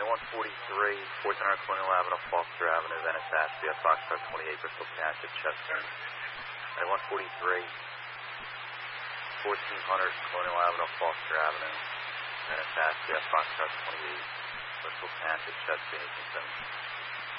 143, 1400 Colonial Avenue, Foster Avenue, Venice, Aspia, Foxtrot 28, Bristol Township, Chester. 143, 1400 Colonial Avenue, Foster Avenue, Venice, Aspia, Foxtrot 28, Bristol Township, Chester, 1870.